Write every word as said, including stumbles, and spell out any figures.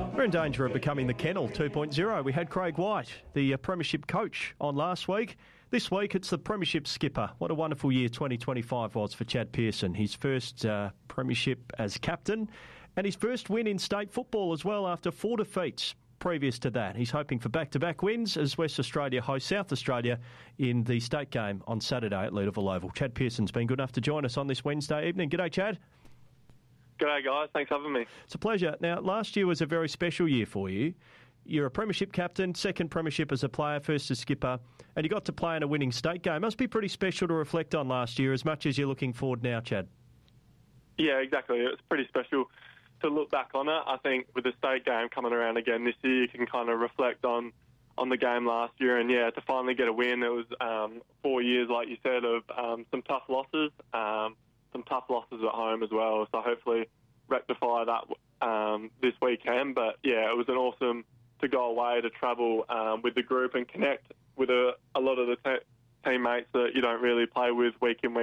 We're in danger of becoming the Kennel two point oh. We had Craig White, the uh, Premiership coach, on last week. This week it's the Premiership skipper. What a wonderful year twenty twenty-five was for Chad Pearson. His first uh, Premiership as captain and his first win in state football as well after four defeats previous to that. He's hoping for back-to-back wins as West Australia hosts South Australia in the state game on Saturday at Leederville Oval. Chad Pearson's been good enough to join us on this Wednesday evening. G'day, Chad. G'day, guys. Thanks for having me. It's a pleasure. Now, last year was a very special year for you. You're a Premiership captain, second Premiership as a player, first as skipper, and you got to play in a winning state game. Must be pretty special to reflect on last year as much as you're looking forward now, Chad. Yeah, exactly. It's pretty special to look back on it. I think with the state game coming around again this year, you can kind of reflect on, on the game last year. And, yeah, to finally get a win, it was um, four years, like you said, of um, some tough losses, um, some tough losses at home as well. So hopefully rectify that um, this weekend. But, yeah, it was an awesome to go away, to travel um, with the group and connect with a, a lot of the te- teammates that you don't really play with week in, week